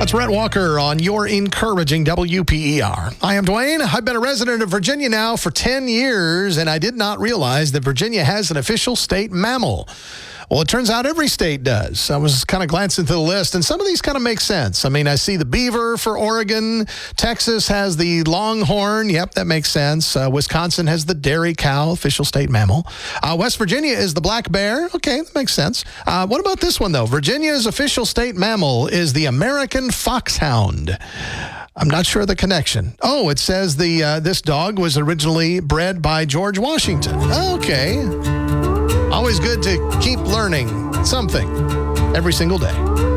That's Rhett Walker on your encouraging WPER. I am Dwayne. I've been a resident of Virginia now for 10 years, and I did not realize that Virginia has an official state mammal. Well, it turns out every state does. I was kind of glancing through the list, and some of these kind of make sense. I mean, I see the beaver for Oregon. Texas has the longhorn. Yep, that makes sense. Wisconsin has the dairy cow, official state mammal. West Virginia is the black bear. Okay, that makes sense. What about this one, though? Virginia's official state mammal is the American foxhound. I'm not sure of the connection. Oh, it says this dog was originally bred by George Washington. Okay. Always good to keep learning something every single day.